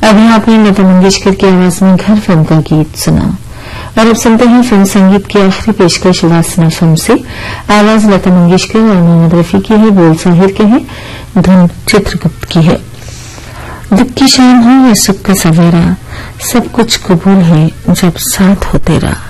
अभी आपने लता मंगेशकर की आवाज में घर फिल्म का गीत सुना और अब सुनते हैं फिल्म संगीत की आखिरी पेशकश वासना फिल्म से। आवाज लता मंगेशकर और मोहम्मद रफी की है, बोल साहिर के हैं, धुन चित्रगुप्त की है। दुख की शाम हो या सुख का सवेरा, सब कुछ कबूल है जब साथ हो तेरा।